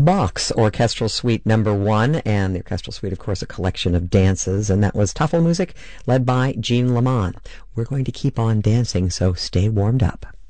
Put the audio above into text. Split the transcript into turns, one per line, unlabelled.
Bach's Orchestral Suite Number 1, and the Orchestral Suite, of course, a collection of dances, and that was Tafel music led by Jean Lamont. We're going to keep on dancing, so stay warmed up.